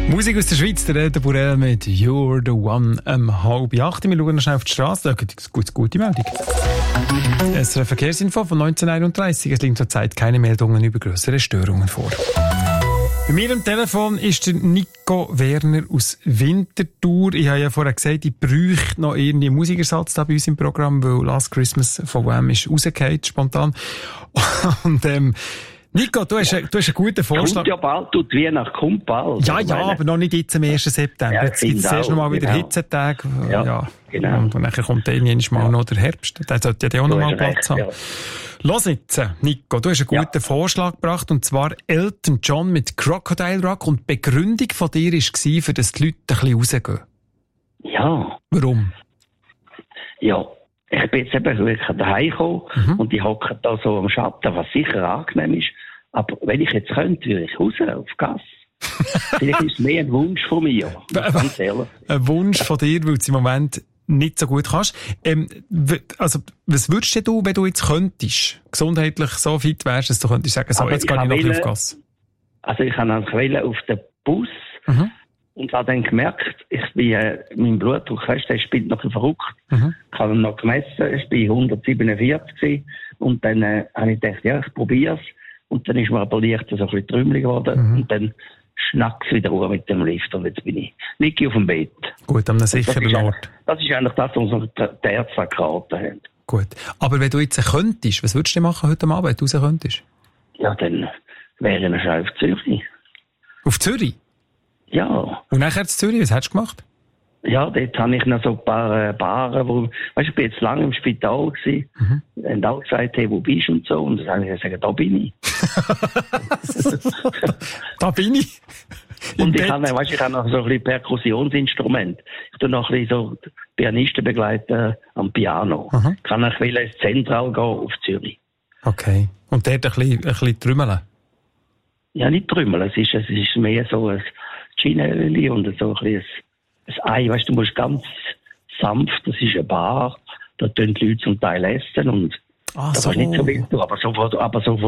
Musik aus der Schweiz, der Rede Burell mit «You're the One» 7:30. Wir schauen noch schnell auf die Straße. Da gibt es eine gute Meldung. Es ist eine Verkehrsinfo von 1931. Es liegen zurzeit keine Meldungen über grössere Störungen vor. Bei mir am Telefon ist der Nico Werner aus Winterthur. Ich habe ja vorher gesagt, ich bräuchte noch irgendwie einen Musikersatz da bei uns im Programm, weil «Last Christmas» von Wham ist rausgefallen, spontan. Und Nico, du hast einen guten Vorschlag. Kommt ja bald, die Weihnacht kommt bald. Ja, aber noch nicht jetzt am 1. September. Ja, jetzt gibt es erst noch mal wieder Hitzetage. Ja, genau. Und dann kommt irgendwann mal noch der Herbst. Der sollte ja auch noch mal Platz haben. Ja. Los jetzt, Nico, du hast einen guten Vorschlag gebracht, und zwar Elton John mit «Crocodile Rock». Und die Begründung von dir war, für dass die Leute ein bisschen rausgehen. Ja. Warum? Ja. Ich bin jetzt eben wirklich daheim gekommen und ich hocke da so am Schatten, was sicher angenehm ist. Aber wenn ich jetzt könnte, würde ich raus auf Gas. Vielleicht ist es mehr ein Wunsch von mir. Ganz ehrlich. Ein Wunsch von dir, weil du es im Moment nicht so gut kannst. Also, was würdest du, wenn du jetzt könntest, gesundheitlich so fit wärst, dass du könntest sagen, so, jetzt gehe ich noch ein bisschen auf Gas? Also, ich kann auf den Bus und habe dann gemerkt, mein Blutdruck, der spielt noch ein verrückt. Ich habe ihn noch gemessen, ich war 147 gewesen. Und dann habe ich gedacht, ja, ich probiere es. Und dann ist mir aber leicht so ein bisschen trümmelig geworden. Und dann schnackt es wieder runter mit dem Lift. Und jetzt bin ich nicht auf dem Bett. Gut, an einem sicheren Ort. Das ist eigentlich das, was uns die Ärzte geraten haben. Gut. Aber wenn du jetzt könntest, was würdest du machen heute Abend, wenn du raus könntest? Ja, dann wäre ich schon auf Zürich. Auf Zürich? Ja. Und nachher zu Zürich, was hättest du gemacht? Ja, dort habe ich noch so ein paar Baren, ich bin jetzt lange im Spital gewesen, und auch gesagt, hey, wo bist du und so, und dann habe ich gesagt, da bin ich. Da bin ich? Und ich habe noch so ein bisschen Perkussionsinstrument. Ich tue noch ein bisschen so Pianisten begleiten am Piano. Ich kann auch ins Zentral gehen auf Zürich. Okay. Und dort ein bisschen trümmeln? Ja, nicht trümmeln, es ist mehr so ein Ginelli und so ein bisschen ein Ei, weißt du, musst ganz sanft, das ist eine Bar, da tun die Leute zum Teil essen und das ist nicht so wild, aber so